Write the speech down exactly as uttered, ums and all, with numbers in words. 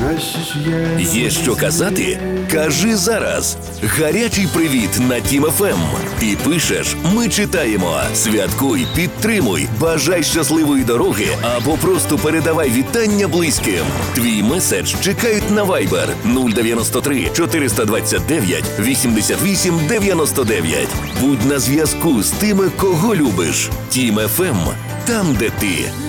Є що казати? Кажи зараз. Гарячий привіт на Тім еф ем. Ти пишеш, ми читаємо. Святкуй, підтримуй, бажай щасливої дороги або просто передавай вітання близьким. Твій меседж чекають на Viber нуль дев'яносто три чотириста двадцять дев'ять вісімдесят вісім дев'яносто дев'ять. Будь на зв'язку з тими, кого любиш. Тім еф ем. Там, де ти.